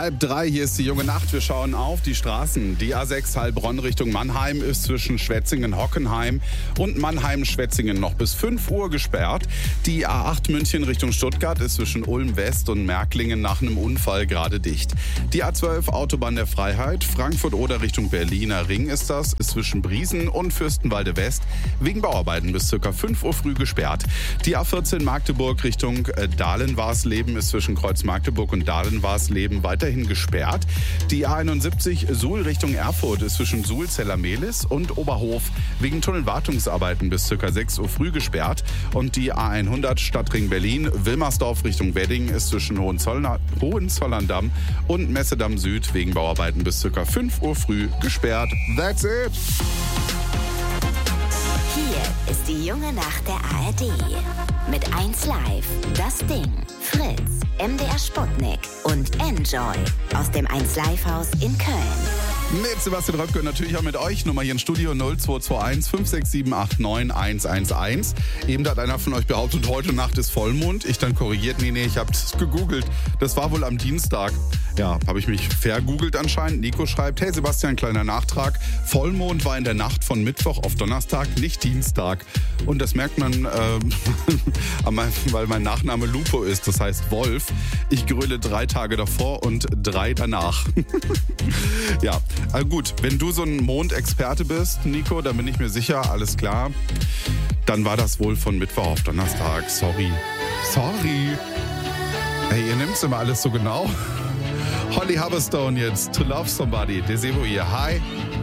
2:30, hier ist die junge Nacht. Wir schauen auf die Straßen. Die A6 Heilbronn Richtung Mannheim ist zwischen Schwetzingen-Hockenheim und Mannheim-Schwetzingen noch bis 5 Uhr gesperrt. Die A8 München Richtung Stuttgart ist zwischen Ulm West und Märklingen nach einem Unfall gerade dicht. Die A12 Autobahn der Freiheit, Frankfurt-Oder Richtung Berliner Ring ist zwischen Briesen und Fürstenwalde West wegen Bauarbeiten bis ca. 5 Uhr früh gesperrt. Die A14 Magdeburg Richtung Dahlen-Warsleben ist zwischen Kreuz Magdeburg und Dahlen-Warsleben weiterhin gesperrt. Die A71 Suhl Richtung Erfurt ist zwischen Suhl-Zellermehlis und Oberhof wegen Tunnelwartungsarbeiten bis ca. 6 Uhr früh gesperrt. Und die A100 Stadtring Berlin Wilmersdorf Richtung Wedding ist zwischen Hohenzollern-Damm und Messedamm Süd wegen Bauarbeiten bis ca. 5 Uhr früh gesperrt. That's it! Hier ist die junge Nacht der ARD. Mit 1 Live, Das Ding, Fritz, MDR Sputnik und Enjoy aus dem 1 Live Haus in Köln. Mit Sebastian Röpke und natürlich auch mit euch. Nummer hier im Studio 0221 567 111. Eben hat einer von euch behauptet, heute Nacht ist Vollmond. Ich dann korrigiert, nee, ich habe das gegoogelt. Das war wohl am Dienstag. Ja, habe ich mich vergoogelt anscheinend. Nico schreibt, hey Sebastian, kleiner Nachtrag. Vollmond war in der Nacht von Mittwoch auf Donnerstag, nicht Dienstag. Und das merkt man, weil mein Nachname Lupo ist, das heißt Wolf. Ich gröle 3 Tage davor und 3 danach. Ja, also gut, wenn du so ein Mondexperte bist, Nico, dann bin ich mir sicher, alles klar. Dann war das wohl von Mittwoch auf Donnerstag. Sorry. Hey, ihr nehmt's immer alles so genau. Holly Hubberstone jetzt, To Love Somebody. Desebo hier. Hi.